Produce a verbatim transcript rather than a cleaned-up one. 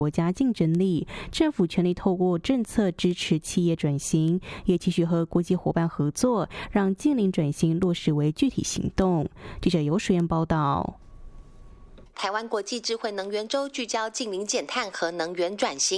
国家竞争力，政府全力透过政策支持企业转型，也继续和国际伙伴合作，让净零转型落实为具体行动。记者游水燕报道。 台湾国际智慧能源周聚焦净零减碳和能源转型。